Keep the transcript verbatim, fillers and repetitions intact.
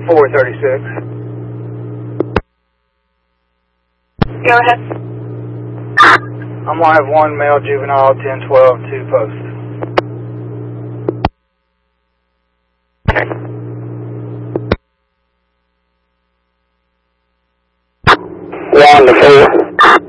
four thirty-six. Go ahead. I'm going to have one male juvenile, ten twelve, two post. One to four.